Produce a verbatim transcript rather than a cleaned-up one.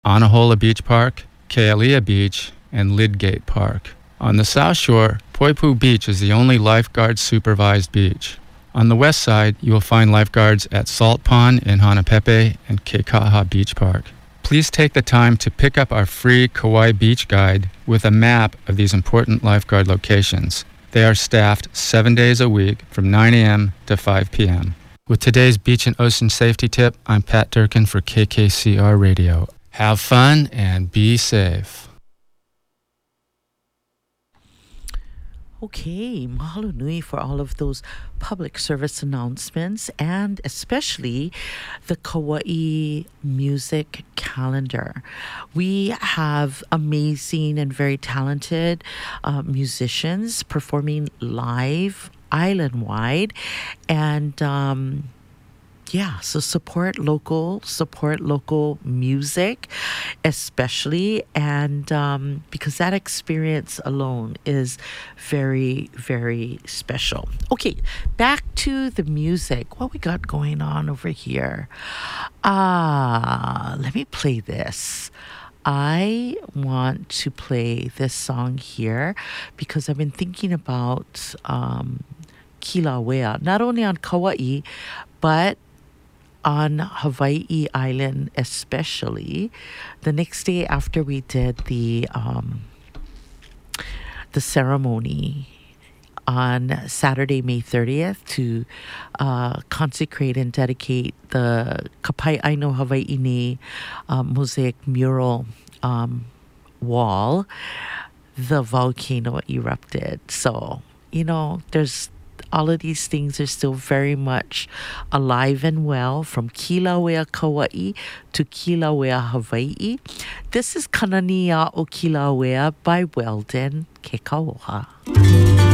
Anahola Beach Park, Kealia Beach, and Lydgate Park. On the south shore, Poipu Beach is the only lifeguard-supervised beach. On the west side, you will find lifeguards at Salt Pond in Hanapepe and Kekaha Beach Park. Please take the time to pick up our free Kauai Beach Guide with a map of these important lifeguard locations. They are staffed seven days a week from nine a.m. to five p.m. With today's beach and ocean safety tip, I'm Pat Durkin for K K C R Radio. Have fun and be safe. Okay, mahalo nui for all of those public service announcements and especially the Kauai music calendar. We have amazing and very talented uh, musicians performing live island-wide, and um, yeah, so support local, support local music, especially, and um, because that experience alone is very, very special. Okay, back to the music. What we got going on over here? Ah, uh, let me play this. I want to play this song here because I've been thinking about um, Kilauea, not only on Kauai, but on Hawaii Island especially. The next day after we did the um, the ceremony on Saturday, May thirtieth, to uh, consecrate and dedicate the Kapai Aino Hawaiʻi uh, mosaic mural um, wall, the volcano erupted. So, you know, there's all of these things are still very much alive and well, from Kilauea, Kauai to Kilauea, Hawaii. This is Kanania o Kilauea by Weldon Kekaoha.